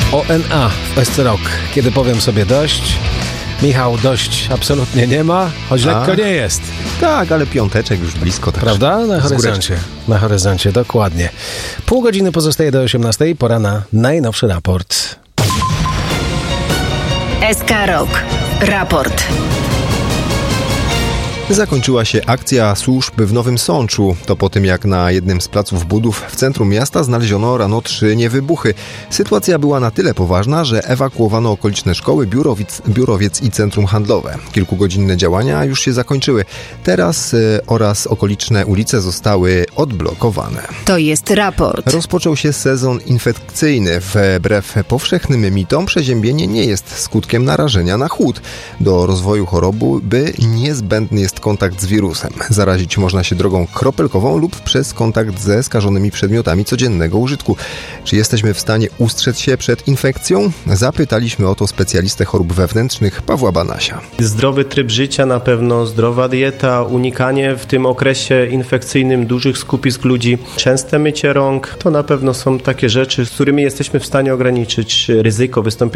ONA w SC Rock. Kiedy powiem sobie dość, Michał, dość absolutnie nie ma, choć lekko nie jest. Tak, ale piąteczek już blisko. Tak. Prawda? Na horyzoncie. Na horyzoncie, dokładnie. Pół godziny pozostaje do 18:00. Pora na najnowszy raport. SK Rock. Raport. Zakończyła się akcja służb w Nowym Sączu. To po tym, jak na jednym z placów budów w centrum miasta znaleziono rano 3 niewybuchy. Sytuacja była na tyle poważna, że ewakuowano okoliczne szkoły, biurowiec i centrum handlowe. Kilkugodzinne działania już się zakończyły. Teraz oraz okoliczne ulice zostały odblokowane. To jest raport. Rozpoczął się sezon infekcyjny. Wbrew powszechnym mitom przeziębienie nie jest skutkiem narażenia na chłód. Do rozwoju choroby niezbędny jest kontakt z wirusem. Zarazić można się drogą kropelkową lub przez kontakt ze skażonymi przedmiotami codziennego użytku. Czy jesteśmy w stanie ustrzec się przed infekcją? Zapytaliśmy o to specjalistę chorób wewnętrznych Pawła Banasia. Zdrowy tryb życia na pewno, zdrowa dieta, unikanie w tym okresie infekcyjnym dużych skupisk ludzi, częste mycie rąk, to na pewno są takie rzeczy, z którymi jesteśmy w stanie ograniczyć ryzyko wystąpienia